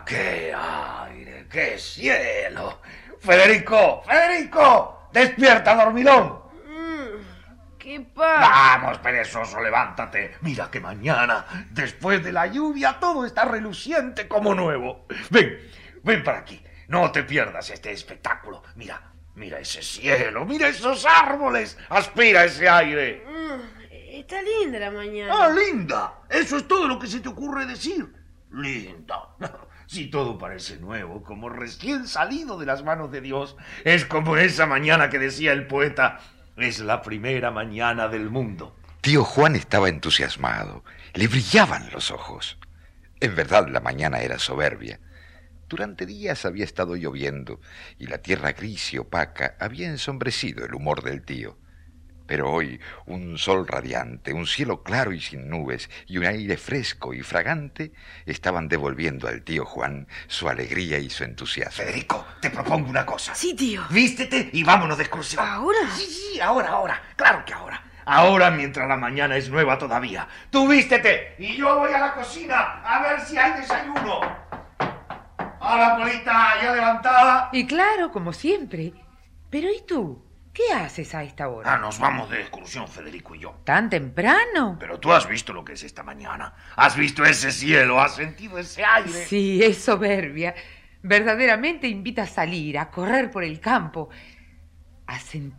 ¡Qué aire! ¡Qué cielo! ¡Federico! ¡Federico! ¡Despierta, dormilón! ¿Qué pasa? Vamos, perezoso, levántate. Mira que mañana, después de la lluvia, todo está reluciente como nuevo. Ven para aquí. No te pierdas este espectáculo. Mira ese cielo, mira esos árboles. Aspira ese aire. Está linda la mañana. ¡Ah, linda! Eso es todo lo que se te ocurre decir. Linda. Si todo parece nuevo, como recién salido de las manos de Dios, es como esa mañana que decía el poeta, es la primera mañana del mundo. Tío Juan estaba entusiasmado, le brillaban los ojos. En verdad la mañana era soberbia. Durante días había estado lloviendo y la tierra gris y opaca había ensombrecido el humor del tío. Pero hoy un sol radiante, un cielo claro y sin nubes y un aire fresco y fragante estaban devolviendo al tío Juan su alegría y su entusiasmo. Federico, te propongo una cosa. Sí, tío. Vístete y vámonos de excursión. ¿Ahora? Sí, ahora. Claro que ahora. Ahora, mientras la mañana es nueva todavía. Tú vístete y yo voy a la cocina a ver si hay desayuno. Hola, Polita, ¿ya levantada? Y claro, como siempre. Pero ¿y tú? ¿Qué haces a esta hora? Nos vamos de excursión, Federico y yo. ¿Tan temprano? Pero tú has visto lo que es esta mañana. ¿Has visto ese cielo? ¿Has sentido ese aire? Sí, es soberbia. Verdaderamente invita a salir, a correr por el campo, a sentir